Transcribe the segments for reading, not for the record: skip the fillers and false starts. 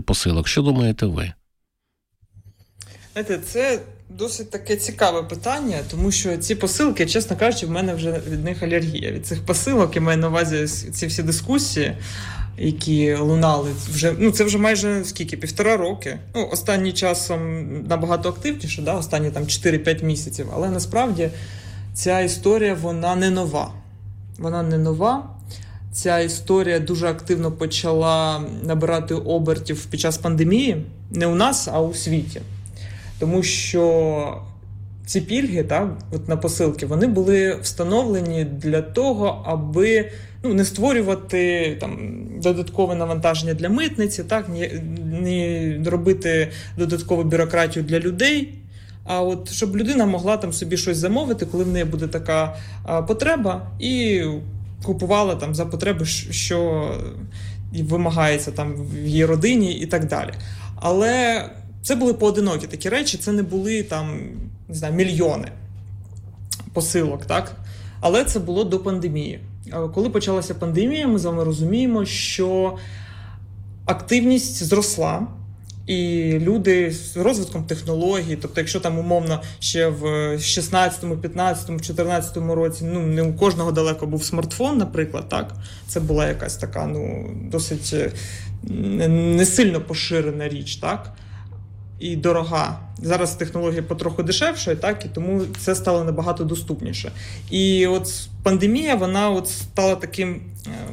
посилок. Що думаєте ви? Знаєте, це досить таке цікаве питання, тому що ці посилки, чесно кажучи, в мене вже від них алергія. Від цих посилок, я маю на увазі ці всі дискусії, які лунали вже, це вже майже скільки, 1,5 роки. Останнім часом набагато активніше, останні там 4-5 місяців, але насправді ця історія, вона не нова. Вона не нова. Ця історія дуже активно почала набирати обертів під час пандемії, не у нас, а у світі. Тому що ці пільги, от на посилки, вони були встановлені для того, аби не створювати додаткове навантаження для митниці, не робити додаткову бюрократію для людей, а от щоб людина могла собі щось замовити, коли в неї буде така потреба, і купувала за потреби, що вимагається в її родині і так далі. Але це були поодинокі такі речі, це не були мільйони посилок, Але це було до пандемії. Коли почалася пандемія, ми з вами розуміємо, що активність зросла, і люди з розвитком технологій, тобто якщо умовно ще в 16-му, 15-му, 14-му році, не у кожного далеко був смартфон, наприклад, це була якась така, досить не сильно поширена річ, і дорога. Зараз технології потроху дешевшають, і тому це стало набагато доступніше. І от пандемія, вона стала таким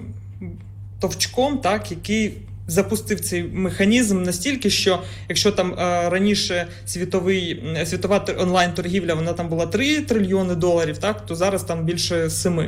товчком, який запустив цей механізм настільки, що якщо раніше світова онлайн-торгівля, вона була 3 трильйони доларів, то зараз більше 7.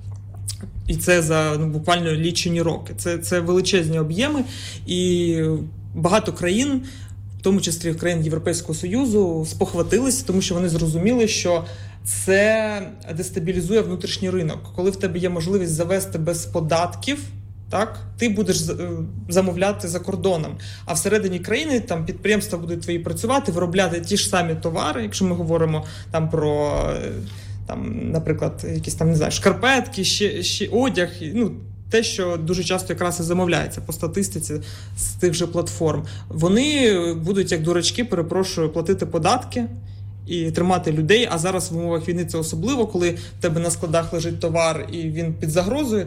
І це за буквально лічені роки. Це величезні об'єми, і багато країн, в тому числі країн Європейського Союзу, спохватилися, тому що вони зрозуміли, що це дестабілізує внутрішній ринок. Коли в тебе є можливість завести без податків, ти будеш замовляти за кордоном. А всередині країни підприємства будуть твої працювати, виробляти ті ж самі товари, якщо ми говоримо про, наприклад, якісь шкарпетки, ще одяг, те, що дуже часто якраз і замовляється по статистиці з тих же платформ. Вони будуть, як дурачки, платити податки і тримати людей, а зараз в умовах війни це особливо, коли в тебе на складах лежить товар і він під загрозою,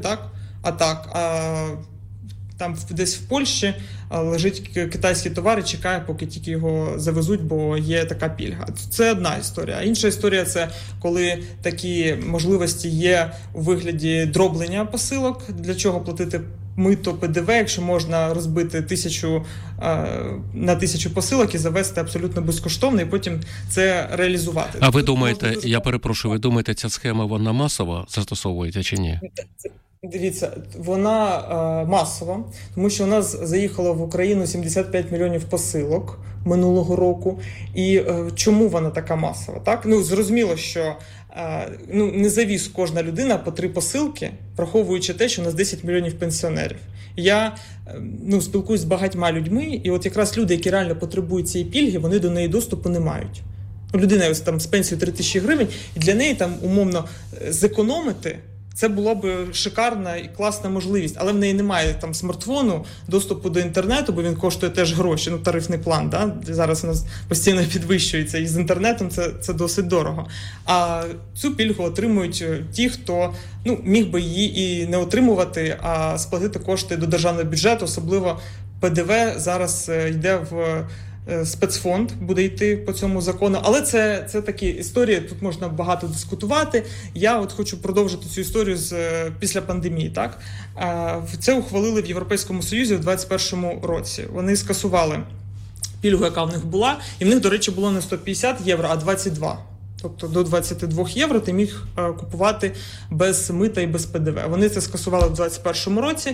а десь в Польщі лежить китайський товар і чекає, поки тільки його завезуть, бо є така пільга. Це одна історія. А інша історія – це коли такі можливості є у вигляді дроблення посилок. Для чого платити мито, ПДВ, якщо можна розбити 1000 на 1000 посилок і завести абсолютно безкоштовно, і потім це реалізувати. А ви думаєте, ви думаєте, ця схема, вона масово застосовується чи ні? Дивіться, вона масова, тому що у нас заїхало в Україну 75 мільйонів посилок минулого року. І чому вона така масова? Зрозуміло, що не завіз кожна людина по 3 посилки, враховуючи те, що у нас 10 мільйонів пенсіонерів. Я спілкуюсь з багатьма людьми, і от якраз люди, які реально потребують цієї пільги, вони до неї доступу не мають. Людина з пенсією 3000 гривень, і для неї умовно зекономити – це була б шикарна і класна можливість, але в неї немає смартфону, доступу до інтернету, бо він коштує теж гроші, тарифний план, зараз у нас постійно підвищується, і з інтернетом це досить дорого. А цю пільгу отримують ті, хто міг би її і не отримувати, а сплатити кошти до державного бюджету, особливо ПДВ зараз йде в спецфонд, буде йти по цьому закону. Але це такі історії, тут можна багато дискутувати. Я хочу продовжити цю історію після пандемії. Це ухвалили в Європейському Союзі в 2021 році. Вони скасували пільгу, яка в них була, і в них, до речі, було не 150 євро, а 22. Тобто до 22 євро ти міг купувати без мита і без ПДВ. Вони це скасували в 2021 році.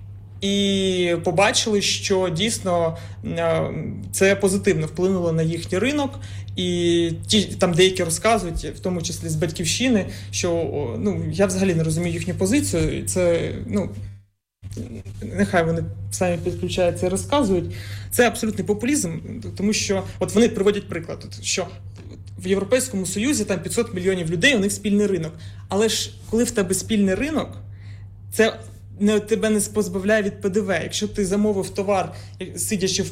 І побачили, що дійсно це позитивно вплинуло на їхній ринок. І деякі розказують, в тому числі з Батьківщини, що я взагалі не розумію їхню позицію. Це, нехай вони самі підключаються і розказують. Це абсолютний популізм, тому що вони приводять приклад, що в Європейському Союзі 500 мільйонів людей, у них спільний ринок. Але ж коли в тебе спільний ринок, це тебе не позбавляє від ПДВ. Якщо ти замовив товар, сидячи в